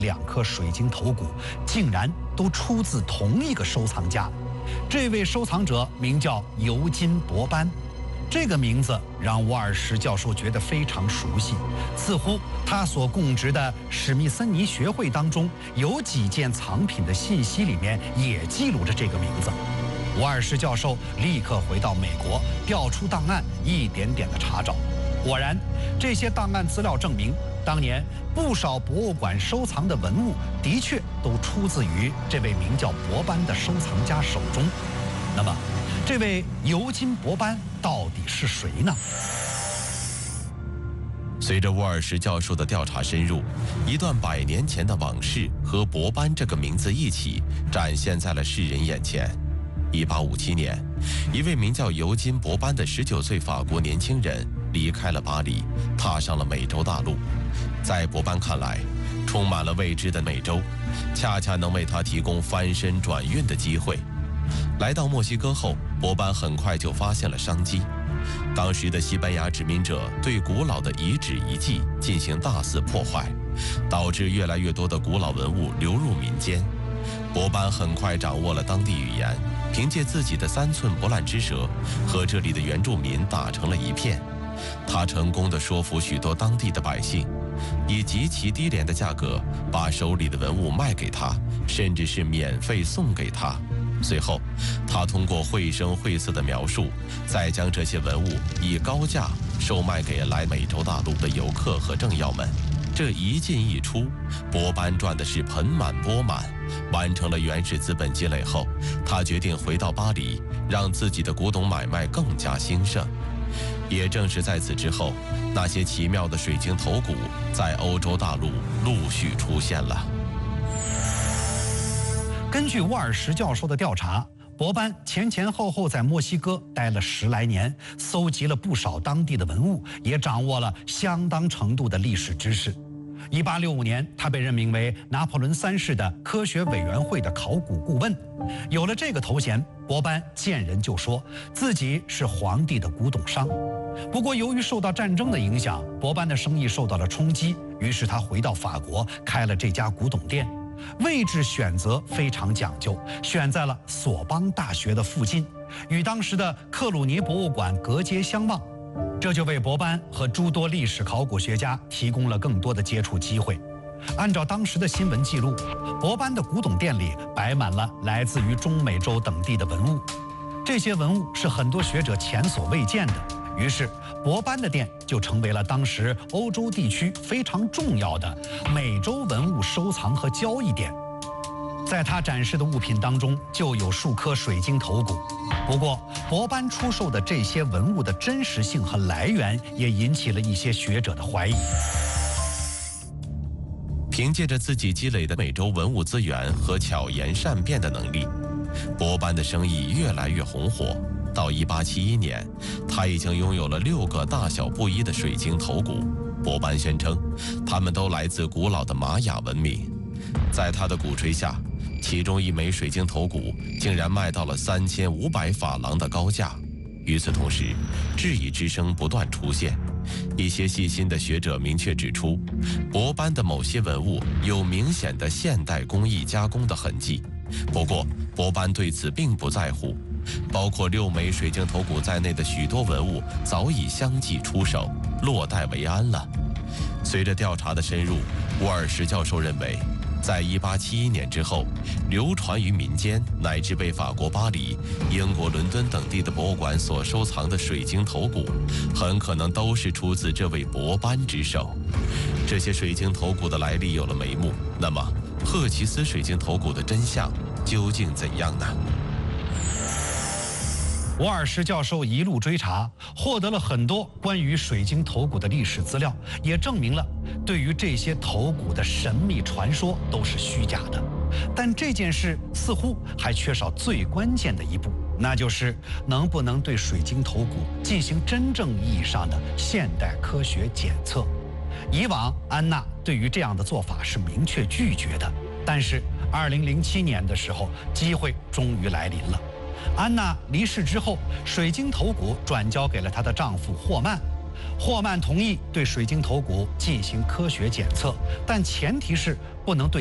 2颗水晶头骨竟然都出自同一个收藏家。这位收藏者名叫尤金·博班，这个名字让沃尔什教授觉得非常熟悉，似乎他所供职的史密森尼学会当中有几件藏品的信息里面也记录着这个名字。沃尔什教授立刻回到美国，调出档案，一点点的查找。果然，这些档案资料证明，当年不少博物馆收藏的文物的确都出自于这位名叫博班的收藏家手中。那么，这位尤金·博班到底是谁呢？ 随着沃尔什教授的调查深入，一段100年前的往事和博班这个名字一起展现在了世人眼前。1857年，一位名叫尤金·博班的19岁法国年轻人离开了巴黎，踏上了美洲大陆。在博班看来，充满了未知的美洲，恰恰能为他提供翻身转运的机会。来到墨西哥后，博班很快就发现了商机。当时的西班牙殖民者对古老的遗址遗迹进行大肆破坏，导致越来越多的古老文物流入民间。博班很快掌握了当地语言，凭借自己的3寸不烂之舌，和这里的原住民打成了一片。他成功地说服许多当地的百姓，以极其低廉的价格把手里的文物卖给他，甚至是免费送给他。随后，他通过绘声绘色的描述，再将这些文物以高价售卖给来美洲大陆的游客和政要们。这一进一出，博班赚的是盆满钵满。完成了原始资本积累后，他决定回到巴黎，让自己的古董买卖更加兴盛。也正是在此之后，那些奇妙的水晶头骨在欧洲大陆陆续出现了。 根据沃尔什教授的调查，博班前后在墨西哥待了10来年，搜集了不少当地的文物，也掌握了相当程度的历史知识。1865年，他被任命为拿破仑3世的科学委员会的考古顾问。有了这个头衔，博班见人就说自己是皇帝的古董商。不过，由于受到战争的影响，博班的生意受到了冲击，于是他回到法国开了这家古董店。位置选择非常讲究，选在了索邦大学的附近，与当时的克鲁尼博物馆隔街相望。这就为博班和诸多历史考古学家提供了更多的接触机会。按照当时的新闻记录，博班的古董店里摆满了来自于中美洲等地的文物，这些文物是很多学者前所未见的。于是，博班的店就成为了当时欧洲地区非常重要的美洲文物收藏和交易点。在他展示的物品当中，就有数颗水晶头骨。不过，博班出售的这些文物的真实性和来源，也引起了一些学者的怀疑。 凭借着自己积累的美洲文物资源和巧言善辩的能力，博班的生意越来越红火。到1871年，他已经拥有了6个大小不一的水晶头骨。博班宣称，它们都来自古老的玛雅文明。在他的鼓吹下，其中1枚水晶头骨竟然卖到了3500法郎的高价。与此同时，质疑之声不断出现。一些细心的学者明确指出，博班的某些文物有明显的现代工艺加工的痕迹。不过，博班对此并不在乎。包括6枚水晶头骨在内的许多文物早已相继出手，落袋为安了。随着调查的深入，沃尔什教授认为，在1871年之后，流传于民间乃至被法国巴黎、英国伦敦等地的博物馆所收藏的水晶头骨，很可能都是出自这位博班之手。这些水晶头骨的来历有了眉目，那么赫奇斯水晶头骨的真相究竟怎样呢？ 沃尔什教授一路追查，获得了很多关于水晶头骨的历史资料，也证明了对于这些头骨的神秘传说都是虚假的。但这件事似乎还缺少最关键的一步，那就是能不能对水晶头骨进行真正意义上的现代科学检测。以往安娜对于这样的做法是明确拒绝的，但是2007年的时候，机会终于来临了。安娜离世之后，水晶头骨转交给了她的丈夫霍曼。 霍曼同意对水晶头骨进行科学检测，但前提是不能对